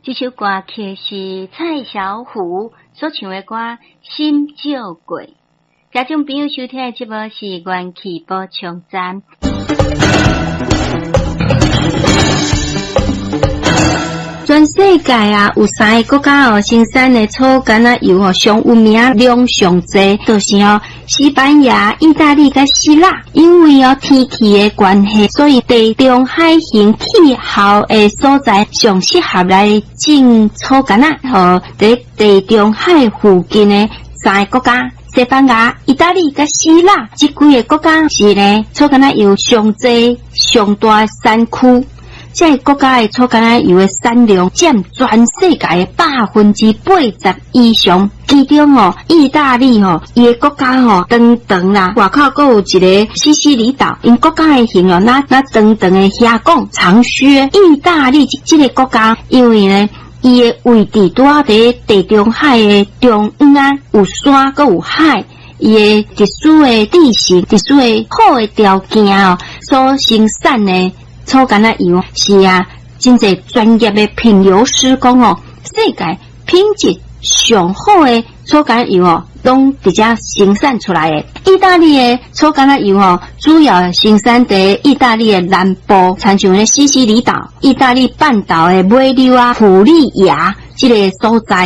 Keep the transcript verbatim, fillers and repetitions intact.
这首歌曲是蔡小虎所唱的歌《心照过》。听众朋友收听的节目是元气播唱站。全世界啊，有三个国家哦，生产的草橄榄油哦，上有名量上济，就是哦，西班牙、意大利甲希腊。因为哦天气的关系，所以地中海型气候的所在上适合来种草橄榄。和在地中海附近的三个国家，西班牙、意大利甲希腊这几个国家是呢草橄榄油上济、上大的产区。这个国家的草橄榄油的产量占全世界的百分之八十以上，其中哦，意大利哦，伊个国家哦，长长啦，外口还有一个西西里岛，因国家的形容那那长长的峡谷长靴。意大利这个国家，因为呢，伊的位置拄好伫地中海的中央啊，有山还有海。伊的特殊的地形、特殊的好的条件哦，所生产的草橄榄油是啊，真侪专业的品油师讲哦，世界品质上好的草橄榄油哦，拢直接生产出来的。意大利的草橄榄油哦，主要生产在意大利的南部，参像咧西西里岛、意大利半岛的尾流啊、普利亚这个所在。